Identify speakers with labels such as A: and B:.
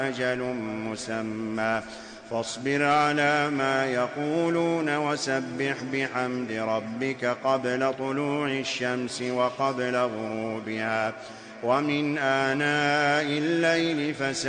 A: أجل مسمى فاصبر على ما يقولون وسبح بحمد ربك قبل طلوع الشمس وقبل غروبها ومن آناء الليل فسبح